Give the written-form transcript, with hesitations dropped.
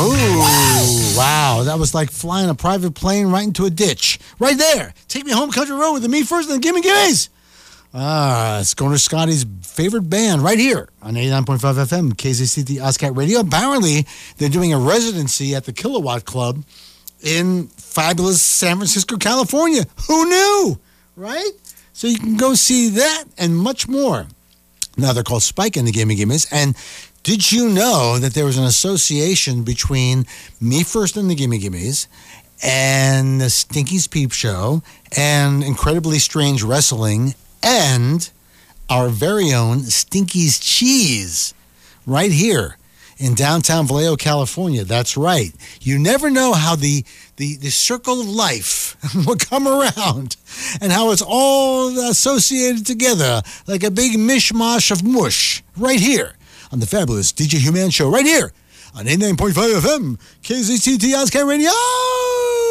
Oh, wow. That was like flying a private plane right into a ditch. Right there. Take Me Home Country Road with the Me First and the Gimme Gimmes. It's Stoner Scotty's favorite band right here on 89.5 FM, KZCT OzCat Radio. Apparently, they're doing a residency at the Kilowatt Club in fabulous San Francisco, California. Who knew? Right? So you can go see that and much more. Now, they're called Spike and the Gimme Gimmes. And did you know that there was an association between Me First and the Gimme Gimmes and the Stinky's Peep Show and Incredibly Strange Wrestling and our very own Stinky's Cheese right here in downtown Vallejo, California? That's right. You never know how the circle of life will come around and how it's all associated together like a big mishmash of mush right here on the fabulous DJ Human Show right here on 89.5 FM, KZCT OzCat Radio.